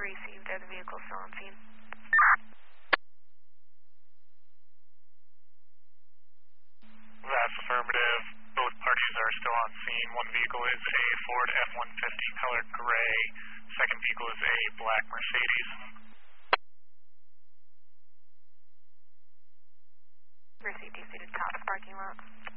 received. Are the vehicles still on scene? That's affirmative. Both parties are still on scene. One vehicle is a Ford F-150 colored gray. Second vehicle is a black Mercedes. Received. You see the top parking lot.